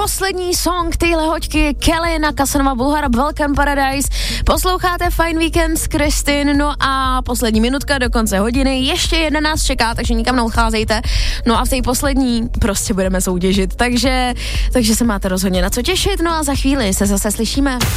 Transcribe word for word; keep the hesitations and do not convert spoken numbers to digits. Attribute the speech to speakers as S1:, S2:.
S1: poslední song téhle hoďky Kelly na Casanova Bulhara Welcome Paradise. Posloucháte Fine Weekend s Kristin, no a poslední minutka do konce hodiny, ještě jedna nás čeká, takže nikam neodcházejte. No a v té poslední prostě budeme soutěžit, takže, takže se máte rozhodně na co těšit, no a za chvíli se zase slyšíme.